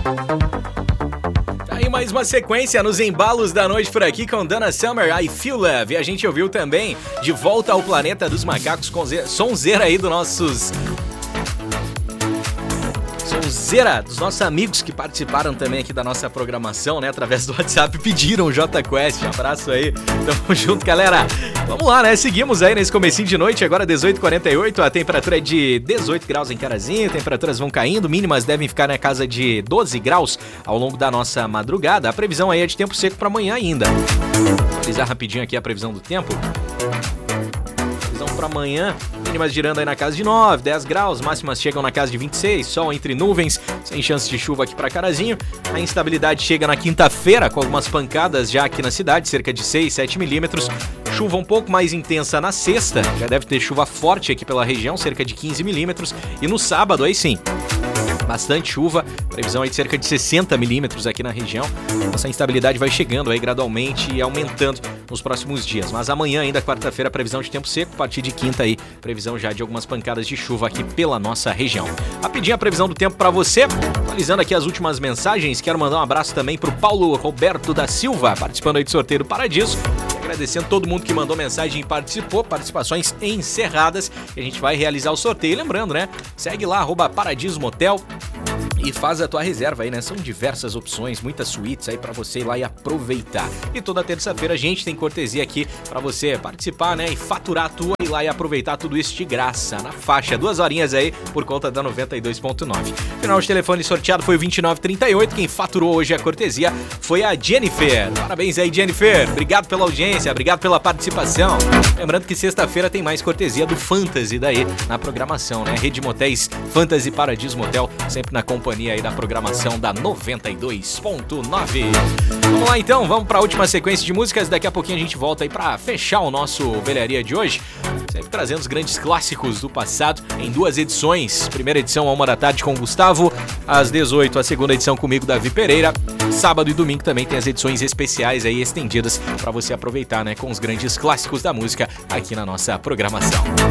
Aí mais uma sequência nos embalos da noite por aqui com Donna Summer, I Feel Love. E a gente ouviu também De Volta ao Planeta dos Macacos com sonzeira aí dos nossos amigos que participaram também aqui da nossa programação, né? Através do WhatsApp, pediram o J Quest. Um abraço aí. Tamo junto, galera. Vamos lá, né? Seguimos aí nesse comecinho de noite, agora 18h48. A temperatura é de 18 graus em Carazinho, temperaturas vão caindo, mínimas devem ficar na casa de 12 graus ao longo da nossa madrugada. A previsão aí é de tempo seco para amanhã ainda. Vou atualizar rapidinho aqui a previsão do tempo. Para amanhã, mínimas girando aí na casa de 9, 10 graus, máximas chegam na casa de 26, sol entre nuvens, sem chance de chuva aqui para Carazinho. A instabilidade chega na quinta-feira com algumas pancadas já aqui na cidade, cerca de 6, 7 milímetros. Chuva um pouco mais intensa na sexta, já deve ter chuva forte aqui pela região, cerca de 15 milímetros. E no sábado, aí sim, bastante chuva, previsão aí de cerca de 60 milímetros aqui na região. Essa instabilidade vai chegando aí gradualmente e aumentando nos próximos dias. Mas amanhã, ainda quarta-feira, previsão de tempo seco. A partir de quinta aí, previsão já de algumas pancadas de chuva aqui pela nossa região. Rapidinho a previsão do tempo para você. Atualizando aqui as últimas mensagens, quero mandar um abraço também pro Paulo Roberto da Silva, participando aí do sorteio do Paradiso. Agradecendo todo mundo que mandou mensagem e participou, participações encerradas, que a gente vai realizar o sorteio. E lembrando, né? Segue lá, @Paradiso Motel e faz a tua reserva aí, né? São diversas opções, muitas suítes aí pra você ir lá e aproveitar. E toda terça-feira a gente tem cortesia aqui pra você participar, né? E faturar a tua, ir lá e aproveitar tudo isso de graça, na faixa. 2 horinhas aí por conta da 92.9. Final de telefone sorteado foi o 2938. Quem faturou hoje a cortesia foi a Jennifer. Parabéns aí, Jennifer. Obrigado pela audiência, obrigado pela participação. Lembrando que sexta-feira tem mais cortesia do Fantasy daí na programação, né? Rede Motéis Fantasy Paradiso Motel, sempre na companhia aí da programação da 92.9. Vamos lá então, vamos para a última sequência de músicas. Daqui a pouquinho a gente volta aí para fechar o nosso Velharia de hoje, sempre trazendo os grandes clássicos do passado em 2 edições. Primeira edição, 1 da tarde com o Gustavo, às 18, a segunda edição comigo, Davi Pereira. Sábado e domingo também tem as edições especiais aí estendidas para você aproveitar, né, com os grandes clássicos da música aqui na nossa programação.